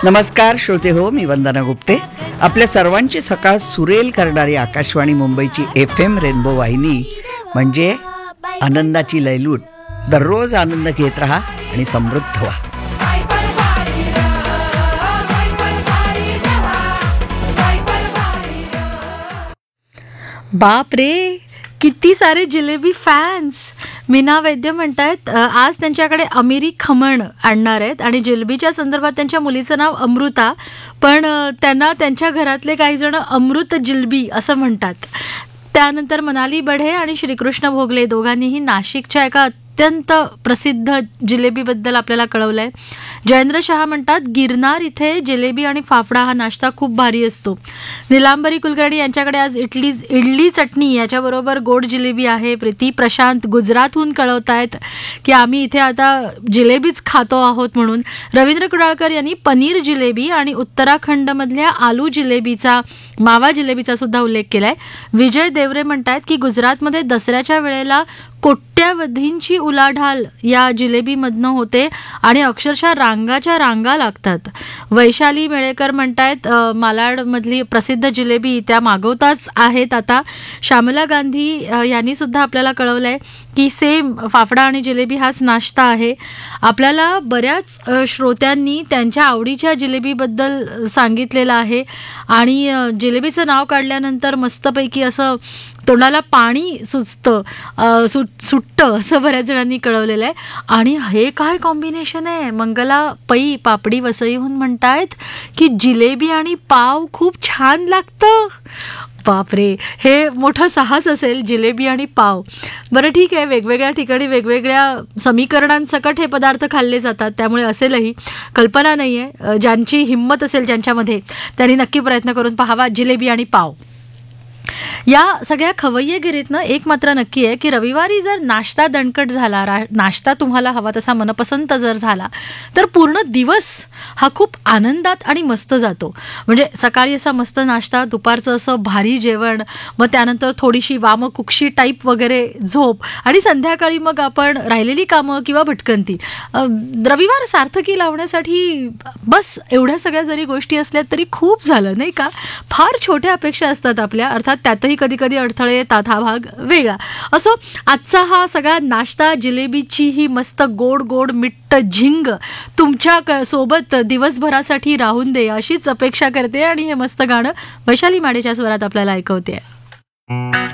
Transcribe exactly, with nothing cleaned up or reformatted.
नमस्कार श्रोते हो, मी वंदना गुप्ते. आपल्या सर्वांची सकाळ सुरेल करणारी आकाशवाणी मुंबईची एफ एम रेनबो वाहिनी म्हणजे आनंदाची लयलूट. दररोज आनंद घेत राहा आणि समृद्ध व्हा. बाप रे, किती सारे जिलेबी फॅन्स. मीना वैद्य म्हणतायत आज त्यांच्याकडे अमिरी खमण आणणार आहेत आणि जिलेबीच्या संदर्भात त्यांच्या मुलीचं नाव अमृता, पण त्यांना त्यांच्या घरातले काही जण अमृत जिलबी असं म्हणतात. त्यानंतर मनाली बढे आणि श्रीकृष्ण भोगले दोघांनीही नाशिकच्या एका अत्यंत प्रसिद्ध जिलेबीबद्दल आपल्याला कळवलं आहे. जयेंद्र शहा म्हणतात गिरनार इथे जिलेबी आणि फाफडा हा नाश्ता खूप भारी असतो. निलांबरी कुलकर्णी यांच्याकडे आज इडली इडली चटणी याच्याबरोबर गोड जिलेबी आहे. प्रीती प्रशांत गुजरातहून कळवत आहेत की आम्ही इथे आता जिलेबीच खातो आहोत म्हणून. रवींद्र कुडाळकर यांनी पनीर जिलेबी आणि उत्तराखंडमधल्या आलू जिलेबीचा मावा जिलेबीचा सुद्धा उल्लेख केलाय. विजय देवरे म्हणतात की गुजरातमध्ये दसऱ्याच्या वेळेला कोट्यावधींची उलाढाल या जिलेबीमधनं होते आणि अक्षरशः रांगाच्या रांगा लागतात. वैशाली मेळेकर म्हणतायत मालाडमधली प्रसिद्ध जिलेबी त्या मागवताच आहेत आता. श्यामला गांधी यांनी सुद्धा आपल्याला कळवलं आहे की सेम फाफडा आणि जिलेबी हाच नाश्ता आहे. आपल्याला बऱ्याच श्रोत्यांनी त्यांच्या आवडीच्या जिलेबीबद्दल सांगितलेलं आहे आणि जिलेबीचं नाव काढल्यानंतर मस्तपैकी असं तोंडाला पाणी सुचतं सुट सुटतं असं बऱ्याच जणांनी कळवलेलं आहे. आणि हे काय कॉम्बिनेशन आहे. मंगला पै पापडी वसईहून म्हणतायत की जिलेबी आणि पाव खूप छान लागतं. बापरे, हे मोठं साहस असेल, जिलेबी आणि पाव. बरं ठीक आहे, वेगवेगळ्या ठिकाणी वेगवेगळ्या समीकरणांसकट हे पदार्थ खाल्ले जातात, त्यामुळे असेलही, कल्पना नाही आहे. ज्यांची हिंमत असेल ज्यांच्यामध्ये त्यांनी नक्की प्रयत्न करून पाहावा जिलेबी आणि पाव. या सगळ्या खवय्येगिरीतनं एक मात्र नक्की आहे की रविवारी जर नाश्ता दणकट झाला, रा नाश्ता तुम्हाला हवा तसा मनपसंत जर झाला तर पूर्ण दिवस हा खूप आनंदात आणि मस्त जातो. म्हणजे सकाळी असा मस्त नाश्ता, दुपारचं असं भारी जेवण, मग त्यानंतर थोडीशी वामकुक्षी टाईप वगैरे झोप आणि संध्याकाळी मग आपण राहिलेली कामं किंवा भटकंती. रविवार सार्थकी लावण्यासाठी बस एवढ्या सगळ्या जरी गोष्टी असल्या तरी खूप झालं नाही का. फार छोट्या अपेक्षा असतात आपल्या, अर्थात त्यातही कधी कधी अडथळे येतात, हा भाग वेगळा. असो, आजचा हा सगळा नाश्ता, जिलेबीची ही मस्त गोड गोड मिट्ट झिंग तुमच्या सोबत दिवसभरासाठी राहून दे अशीच अपेक्षा करते आणि हे मस्त गाणं वैशाली माडेच्या स्वरात आपल्याला ऐकवते.